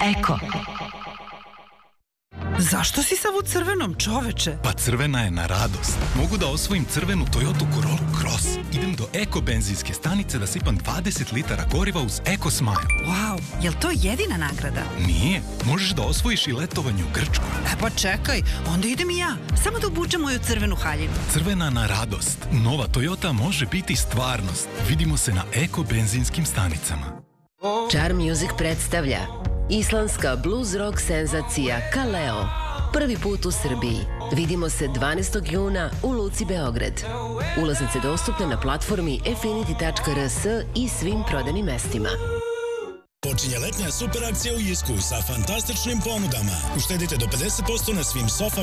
Eko. Zašto si sav u crvenom, čoveče? Pa crvena je na radost. Mogu da osvojim crvenu Toyota Corolla Cross. Idem do Eko benzinske stanice da sipam 20 litara goriva uz Eko Smile. Wow, jel to jedina nagrada? Nije. Možeš da osvojiš i letovanje u Grčkoj. Pa čekaj, onda idem i ja. Samo da obučem moju crvenu haljinu. Crvena na radost. Nova Toyota može biti stvarnost. Vidimo se na Eko benzinskim stanicama. Charm Music predstavlja islandska blues rock senzacija Kaleo. Prvi put u Srbiji. Vidimo se 12. juna u Luci Beograd. Ulaznice dostupne na platformi affinity.rs i svim prodanim mestima. Počinje letnja super akcija u Jisku sa fantastičnim ponudama. Uštedite do 50% na svim sofama